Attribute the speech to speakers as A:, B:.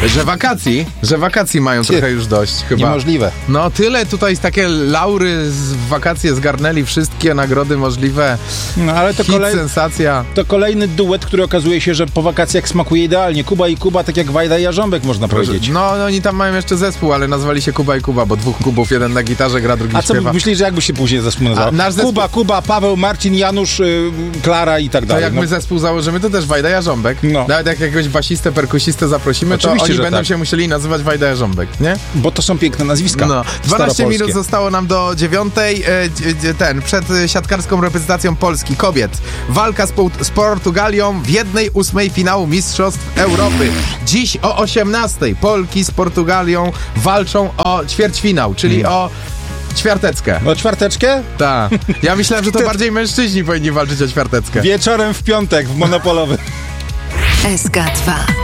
A: Że wakacji mają trochę już dość chyba.
B: Niemożliwe.
A: No tyle tutaj takie laury z wakacje zgarnęli, wszystkie nagrody możliwe.
B: No ale to
A: sensacja.
B: To kolejny duet, który okazuje się, że po wakacjach smakuje idealnie. Kuba i Kuba, tak jak Wajda i Jarząbek, można powiedzieć.
A: No oni tam mają jeszcze zespół, ale nazwali się Kuba i Kuba, bo dwóch Kubów, jeden na gitarze gra, drugi śpiewa.
B: A co myślisz, że jakby się później zespół nazywał? Kuba, Paweł, Marcin, Janusz, Klara i tak dalej.
A: To jak my zespół założymy, to też Wajda Jarząbek.
B: No.
A: Nawet jak jakiegoś basistę, perkusistę zaprosimy,
B: oczywiście,
A: to oni będą
B: tak
A: się musieli nazywać Wajda Jarząbek, nie?
B: Bo to są piękne nazwiska.
A: No. 12 minut zostało nam do 9:00. Przed siatkarską reprezentacją Polski kobiet. Walka z Portugalią w 1/8 finału Mistrzostw Europy. Dziś o 18:00 Polki z Portugalią walczą o ćwierćfinał, czyli o ćwiarteckę.
B: O ćwiarteczkę?
A: Tak. Ja myślałem, że to bardziej mężczyźni powinni walczyć o ćwiarteckę.
B: Wieczorem w piątek w Monopolowym.
C: SK2